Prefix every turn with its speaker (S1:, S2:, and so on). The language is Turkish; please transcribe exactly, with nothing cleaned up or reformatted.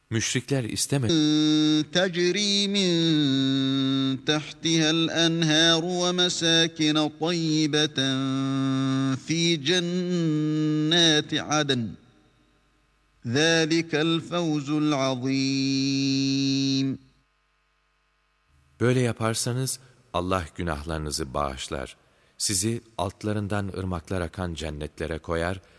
S1: Müşrikler istemedi.
S2: تجري من تحتها الأنهار ومساكن طيبة في جنات عدن ذلك الفوز العظيم.
S1: Böyle yaparsanız Allah günahlarınızı bağışlar. Sizi altlarından ırmaklar akan cennetlere koyar